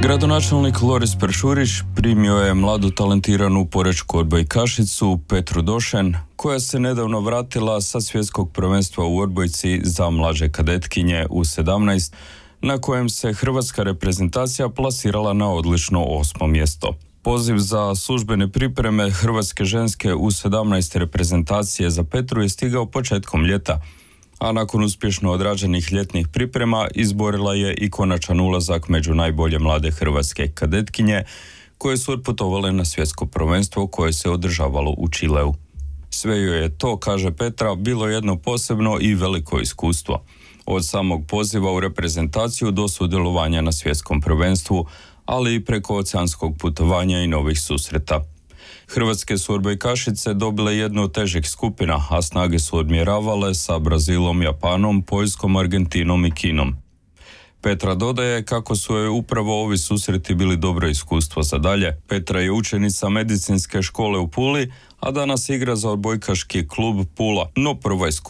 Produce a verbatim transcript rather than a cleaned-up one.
Gradonačelnik Loris Peršurić primio je mladu talentiranu porečku odbojkašicu Petru Došen, koja se nedavno vratila sa svjetskog prvenstva u odbojci za mlađe kadetkinje U sedamnaest, na kojem se hrvatska reprezentacija plasirala na odlično osmo mjesto. Poziv za službene pripreme hrvatske ženske U sedamnaest reprezentacije za Petru je stigao početkom ljeta, a nakon uspješno odrađenih ljetnih priprema izborila je i konačan ulazak među najbolje mlade hrvatske kadetkinje koje su otputovale na svjetsko prvenstvo koje se održavalo u Čileu. Sve joj je to, kaže Petra, bilo jedno posebno i veliko iskustvo. Od samog poziva u reprezentaciju do sudjelovanja na svjetskom prvenstvu, ali i preko oceanskog putovanja i novih susreta. Hrvatske su odbojkašice dobile jednu od težih skupina, a snage su odmjeravale sa Brazilom, Japanom, Poljskom, Argentinom i Kinom. Petra dodaje kako su joj upravo ovi susreti bili dobro iskustvo za dalje. Petra je učenica medicinske škole u Puli, a danas igra za odbojkaški klub Pula, no prva iskustva